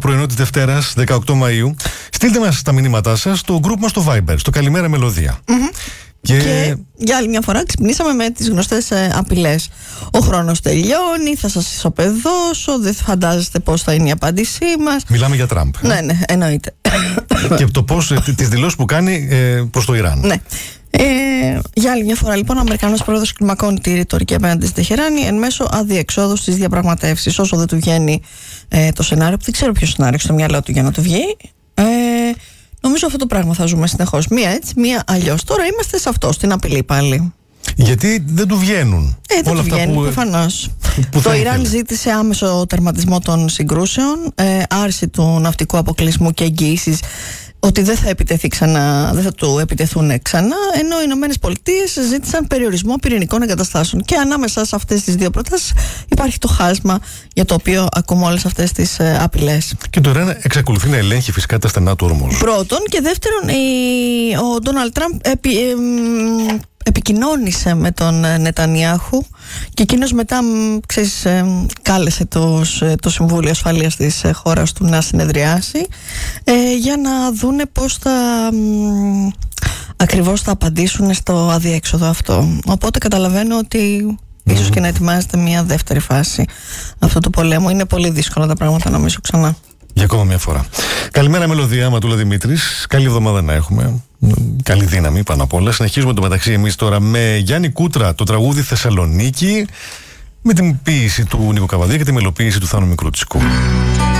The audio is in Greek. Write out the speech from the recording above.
πρωινό της Δευτέρας, 18 Μαΐου. Στείλτε μας τα μηνύματά σας στο group μας στο Viber, στο Καλημέρα Μελωδία. Και για άλλη μια φορά ξυπνήσαμε με τις γνωστές απειλές. Ο χρόνος τελειώνει, θα σας ισοπεδώσω, δεν φαντάζεστε πώς θα είναι η απάντησή μας. Μιλάμε για Τραμπ. Ναι, εννοείται. Και το πώς, τις δηλώσεις που κάνει προς το Ιράν. Ναι. Για άλλη μια φορά, λοιπόν, ο Αμερικανός πρόεδρος κλιμακώνει τη ρητορική απέναντι στη Τεχεράνη εν μέσω αδιεξόδου στις διαπραγματεύσεις. Όσο δεν του βγαίνει το σενάριο, που δεν ξέρω ποιο σενάριο στο μυαλό του για να του βγει. Νομίζω αυτό το πράγμα θα ζούμε συνεχώς. Μία έτσι, μία αλλιώς. Τώρα είμαστε σε αυτό, στην απειλή πάλι. Γιατί δεν του βγαίνουν δεν όλα του αυτά βγαίνουν, προφανώς. Το Ιράν ζήτησε άμεσο τερματισμό των συγκρούσεων, άρση του ναυτικού αποκλεισμού και εγγύησης ότι δεν θα επιτεθεί ξανά, δεν θα του επιτεθούν ξανά, ενώ οι Ηνωμένες Πολιτείες ζήτησαν περιορισμό πυρηνικών εγκαταστάσεων. Και ανάμεσα σε αυτές τις δύο προτάσεις υπάρχει το χάσμα για το οποίο ακούμε όλες αυτές τις απειλές. Και το Ιράν εξακολουθεί να ελέγχει φυσικά τα στενά του ορμuz. Πρώτον, και δεύτερον, ο Ντόναλντ Τραμπ επικοινώνησε με τον Νετανιάχου και εκείνος μετά, κάλεσε το Συμβούλιο Ασφαλείας της χώρας του να συνεδριάσει για να δούνε πώς ακριβώς θα απαντήσουν στο αδιέξοδο αυτό. Οπότε καταλαβαίνω ότι ίσως και να ετοιμάζεται μια δεύτερη φάση αυτού του πολέμου. Είναι πολύ δύσκολα τα πράγματα, νομίζω, ξανά. Για ακόμα μια φορά. Καλημέρα Μελωδία, Ματούλα Δημήτρης. Καλή εβδομάδα να έχουμε. Καλή δύναμη πάνω απ' όλα. Συνεχίζουμε το μεταξύ εμείς τώρα με Γιάννη Κούτρα, το τραγούδι Θεσσαλονίκη, με την ποίηση του Νίκο Καβαδία και τη μελοποίηση του Θάνου Μικρούτσικου.